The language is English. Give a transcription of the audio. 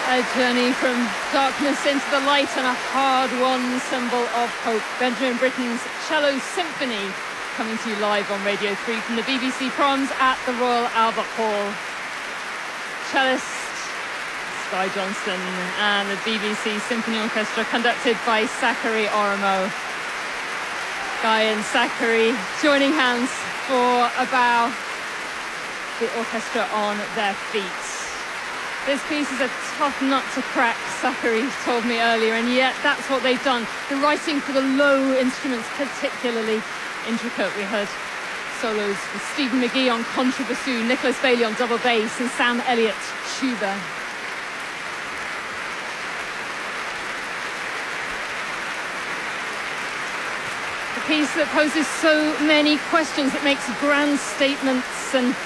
A journey from darkness into the light and a hard-won symbol of hope. Benjamin Britten's Cello Symphony, coming to you live on Radio 3 from the BBC Proms at the Royal Albert Hall. Cellist Skye Johnston and the BBC Symphony Orchestra, conducted by Sakari Oromo. Skye and Sakari joining hands for a bow, the orchestra on their feet. This piece is a tough nut to crack, Sakari told me earlier, and yet that's what they've done. The writing for the low instruments, particularly intricate. We heard solos with Stephen McGee on contrabassoon, Nicholas Bailey on double bass, and Sam Elliott tuba. A piece that poses so many questions. It makes grand statements and